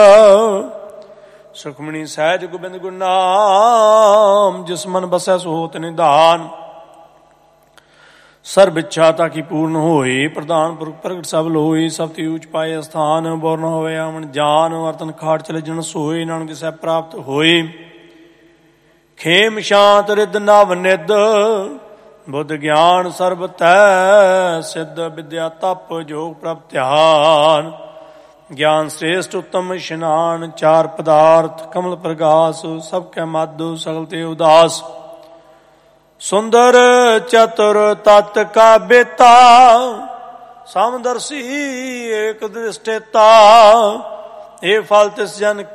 ਸੁਖਮਣੀ ਸਹਿਜ ਗੋਬਿੰਦ ਗੁਰੂ ਨਾਮ, ਜਿਸ ਮਨ ਬਸੈ ਸੋ ਹੋਤ ਨਿਧਾਨ। ਸਰਬ ਇੱਛਾ ਤਾਕੀ ਪੂਰਨ ਹੋਏ, ਪ੍ਰਧਾਨ ਪੁਰਖ ਪ੍ਰਗਟ ਸਭ ਲੋਏ। ਸਭ ਤੇ ਊਚ ਪਾਏ ਅਸਥਾਨ, ਬੋਰ ਨ ਹੋਵੇ ਆਵਣ ਜਾਨ। ਵਰਤਨ ਖਾਟ ਚਲੇ ਜਨ ਸੋਏ, ਨਾਨਕ ਸਹਿ ਪ੍ਰਾਪਤ ਹੋਏ। ਖੇਮ ਸ਼ਾਂਤ ਰਿਦ ਨਵ ਨਿਧ, ਬੁੱਧ ਗਿਆਨ ਸਰਬ ਤੈ ਸਿੱਧ। ਵਿਦਿਆ ਤਪ ਜੋਗ ਪ੍ਰਭ ਧਿਆਨ, ਗਿਆਨ ਸ੍ਰੇਸ਼ਟ ਉੱਤਮ ਇਸ਼ਨਾਨ। ਚਾਰ ਪਦਾਰਥ ਕਮਲ ਪ੍ਰਗਾਸ, ਸਭ ਕੈ ਮਧ ਸਗਲ ਤੇ ਉਦਾਸ। ਸੁੰਦਰ ਚਤੁਰ ਤਤ ਕਾ ਬੇਤਾ, ਸਮਦਰਸੀ ਏਕ ਦ੍ਰਿਸ਼ਟੇਤਾ। ਇਹ ਫਲ ਤਿਸ ਜਨ